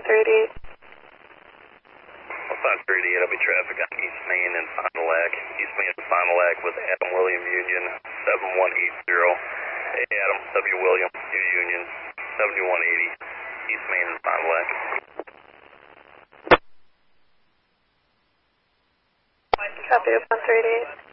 538. 538, I'll be traffic on East Main and Fond du Lac. East Main and Fond du Lac with Adam William Union 7180. Hey Adam, W. William, Union 7180. East Main and Fond du Lac. Copy 138.